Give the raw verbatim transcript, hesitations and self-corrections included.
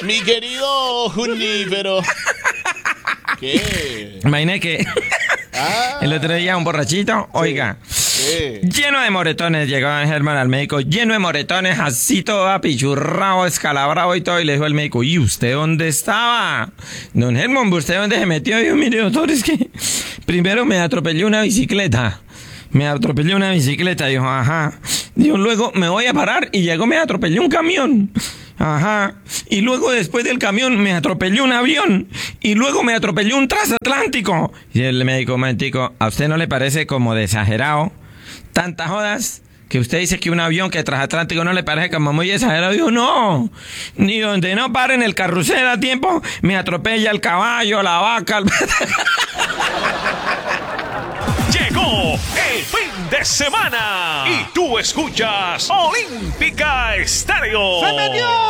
Mi querido Junípero. ¿Qué? Imaginé que ah. el otro día un borrachito, oiga, sí. lleno de moretones, llegó don Germán al médico, lleno de moretones, así todo apichurrado, escalabrado y todo, y le dijo al médico, ¿y usted dónde estaba? Don Germán, ¿usted dónde se metió? Y yo, mire, doctor, es que primero me atropelló una bicicleta. Me atropelló una bicicleta, dijo, ajá. Dijo, luego me voy a parar y llegó, me atropelló un camión. Ajá. Y luego después del camión me atropelló un avión. Y luego me atropelló un transatlántico. Y el médico, un momentico, ¿a usted no le parece como de exagerado? Tantas jodas que usted dice que un avión que transatlántico no le parece como muy exagerado. Digo, no. Ni donde no paren el carrusel a tiempo, me atropella el caballo, la vaca. El... Llegó el fin de semana y tú escuchas Olímpica Estéreo. ¡Se metió!